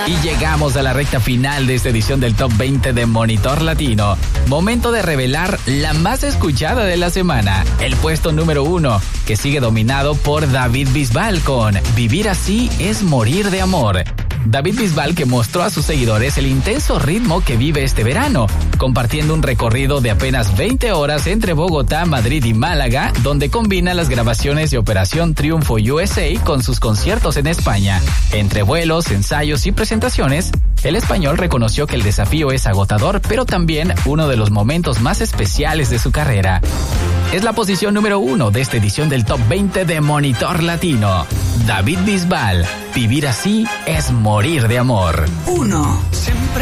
Y llegamos a la recta final de esta edición del Top 20 de Monitor Latino. Momento de revelar la más escuchada de la semana. El puesto número 1, que sigue dominado por David Bisbal con Vivir así es morir de amor. David Bisbal, que mostró a sus seguidores el intenso ritmo que vive este verano, compartiendo un recorrido de apenas 20 horas entre Bogotá, Madrid y Málaga, donde combina las grabaciones de Operación Triunfo USA con sus conciertos en España. Entre vuelos, ensayos y presentaciones, el español reconoció que el desafío es agotador, pero también uno de los momentos más especiales de su carrera. Es la posición número 1 de esta edición del Top 20 de Monitor Latino. David Bisbal, Vivir así es morir de amor. 1.